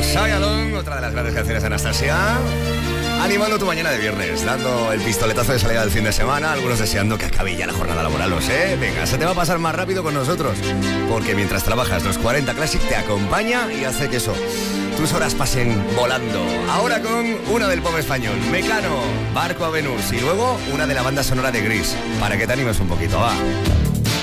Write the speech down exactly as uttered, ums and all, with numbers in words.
Sayalong, otra de las grandes canciones de Anastasia. Animando tu mañana de viernes, dando el pistoletazo de salida del fin de semana, algunos deseando que acabe ya la jornada laboral, lo sé. Venga, se te va a pasar más rápido con nosotros, porque mientras trabajas, los cuarenta Classic te acompaña y hace que eso, tus horas pasen volando. Ahora con una del pop español, Mecano, Barco a Venus, y luego una de la banda sonora de Gris, para que te animes un poquito, va.